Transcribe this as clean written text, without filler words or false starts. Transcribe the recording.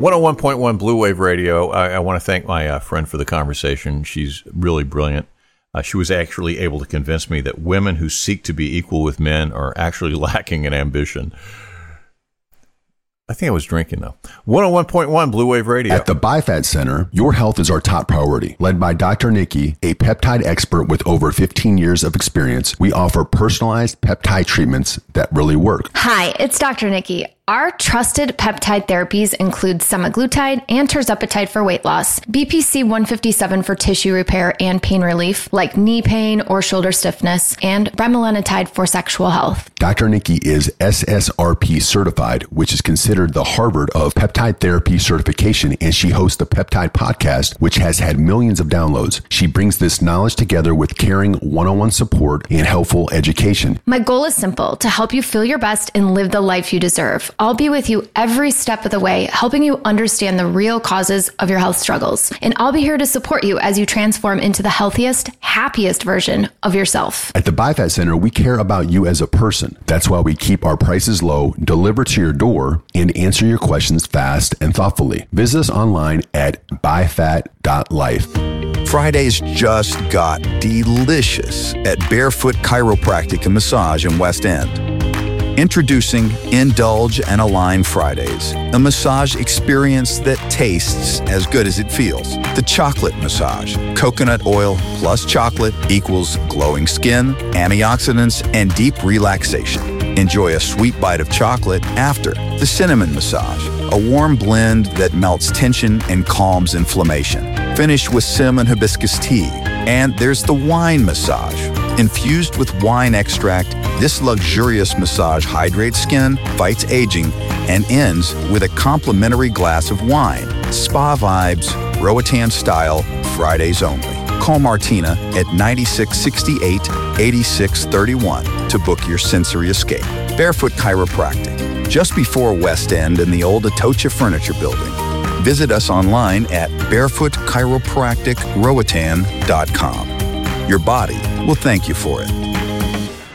101.1 Blue Wave Radio. I want to thank my friend for the conversation. She's really brilliant. She was actually able to convince me that women who seek to be equal with men are actually lacking in ambition. I think I was drinking, though. 101.1 Blue Wave Radio. At the BiFAT Center, your health is our top priority. Led by Dr. Nikki, a peptide expert with over 15 years of experience, we offer personalized peptide treatments that really work. Hi, it's Dr. Nikki. Our trusted peptide therapies include semaglutide and tirzepatide for weight loss, BPC 157 for tissue repair and pain relief, like knee pain or shoulder stiffness, and bremelanotide for sexual health. Dr. Nikki is SSRP certified, which is considered the Harvard of peptide therapy certification, and she hosts the Peptide Podcast, which has had millions of downloads. She brings this knowledge together with caring one-on-one support and helpful education. My goal is simple: to help you feel your best and live the life you deserve. I'll be with you every step of the way, helping you understand the real causes of your health struggles. And I'll be here to support you as you transform into the healthiest, happiest version of yourself. At the BiFAT Center, we care about you as a person. That's why we keep our prices low, deliver to your door, and answer your questions fast and thoughtfully. Visit us online at bifat.life. Fridays just got delicious at Barefoot Chiropractic and Massage in West End. Introducing Indulge and Align Fridays, a massage experience that tastes as good as it feels. The chocolate massage. Coconut oil plus chocolate equals glowing skin, antioxidants, and deep relaxation. Enjoy a sweet bite of chocolate after the cinnamon massage, a warm blend that melts tension and calms inflammation. Finish with cinnamon hibiscus tea. And there's the wine massage. Infused with wine extract, this luxurious massage hydrates skin, fights aging, and ends with a complimentary glass of wine. Spa vibes, Roatan style, Fridays only. Call Martina at 9668-8631 to book your sensory escape. Barefoot Chiropractic, just before West End in the old Atocha Furniture Building. Visit us online at barefootchiropracticroatan.com. Your body will thank you for it.